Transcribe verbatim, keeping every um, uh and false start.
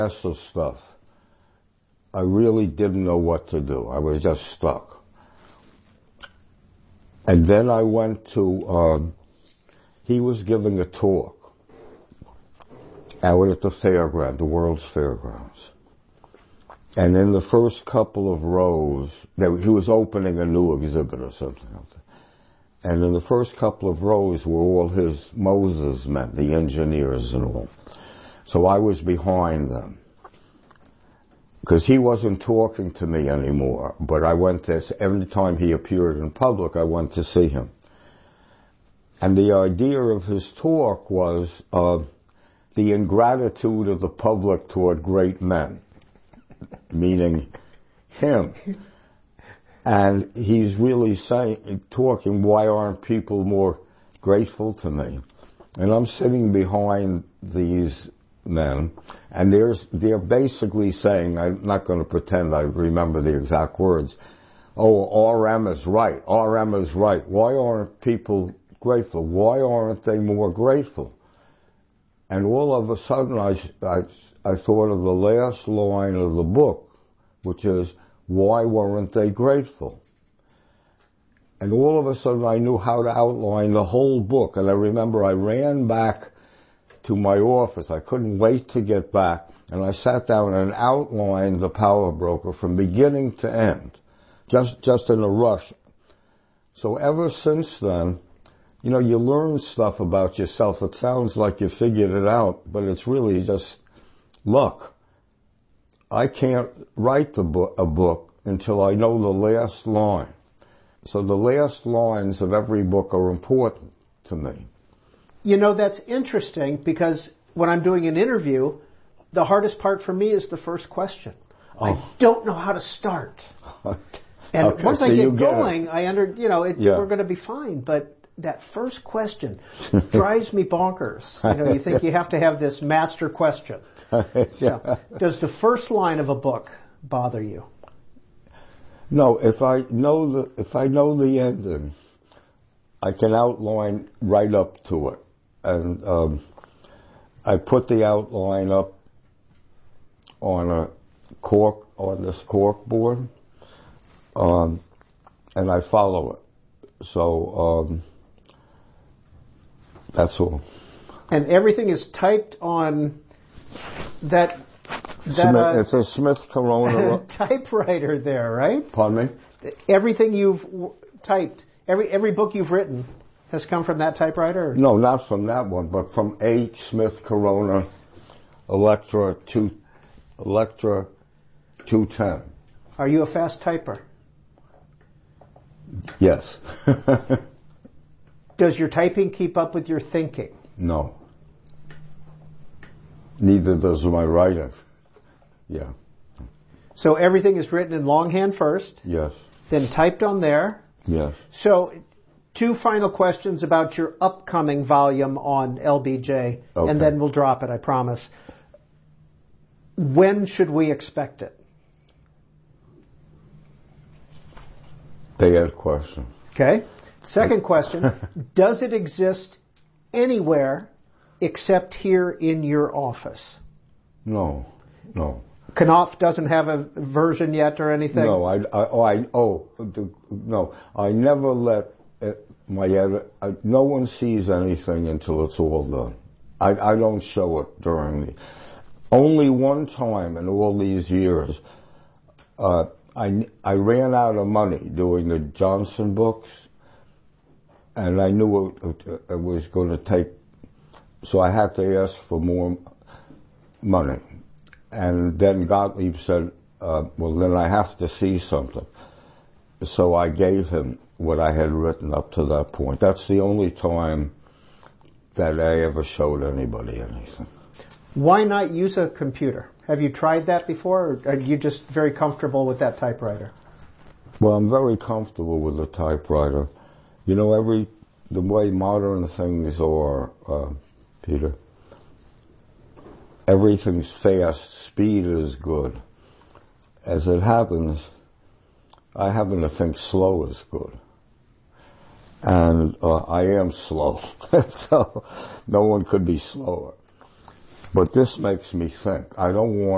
of stuff. I really didn't know what to do. I was just stuck. And then I went to, uh, he was giving a talk out at the fairground, the World's Fairgrounds. And in the first couple of rows, he was opening a new exhibit or something like that. And in the first couple of rows were all his Moses men, the engineers and all. So I was behind them. Because he wasn't talking to me anymore, but I went to, every time he appeared in public, I went to see him. And the idea of his talk was uh, the ingratitude of the public toward great men, meaning him. And he's really saying, talking, why aren't people more grateful to me? And I'm sitting behind these men, and there's, they're basically saying, I'm not going to pretend I remember the exact words, oh, R M is right, R M is right. Why aren't people grateful? Why aren't they more grateful? And all of a sudden I, I, I thought of the last line of the book, which is, why weren't they grateful? And all of a sudden I knew how to outline the whole book. And I remember I ran back to my office. I couldn't wait to get back. And I sat down and outlined the Power Broker from beginning to end, just, just in a rush. So ever since then, you know, you learn stuff about yourself. It sounds like you figured it out, but it's really just luck. I can't write the book, a book until I know the last line. So the last lines of every book are important to me. You know, that's interesting because when I'm doing an interview, the hardest part for me is the first question. Oh. I don't know how to start. And okay, once so I get, get going, it. I under, you know, it, yeah. we're going to be fine. But that first question drives me bonkers. You know, you think you have to have this master question. yeah. So, does the first line of a book bother you? No, if I know the, if I know the ending, I can outline right up to it. And, um, I put the outline up on a cork, on this cork board, um, and I follow it. So, um, that's all. And everything is typed on that, that, Smith, uh, it's a Smith Corona typewriter there, right? Pardon me? Everything you've w- typed, every, every book you've written has come from that typewriter? Or? No, not from that one, but from a Smith Corona Electra two, Electra two ten. Are you a fast typer? Yes. Does your typing keep up with your thinking? No. Neither does my writing. Yeah. So everything is written in longhand first? Yes. Then typed on there? Yes. So, two final questions about your upcoming volume on L B J, okay. and then we'll drop it, I promise. When should we expect it? Bad question. Okay. Second question, does it exist anywhere except here in your office? No, no. Knopf doesn't have a version yet or anything? No, I, I, oh, I, oh, no, I never let my edit, I, no one sees anything until it's all done. I, I don't show it during the, only one time in all these years, uh, I, I ran out of money doing the Johnson books, and I knew it, it, it was going to take, so I had to ask for more money. And then Gottlieb said, uh, well, then I have to see something. So I gave him what I had written up to that point. That's the only time that I ever showed anybody anything. Why not use a computer? Have you tried that before, or are you just very comfortable with that typewriter? Well, I'm very comfortable with the typewriter. You know, every, the way modern things are, uh, Peter, everything's fast, speed is good. As it happens, I happen to think slow is good. And uh, I am slow, so no one could be slower. But this makes me think. I don't want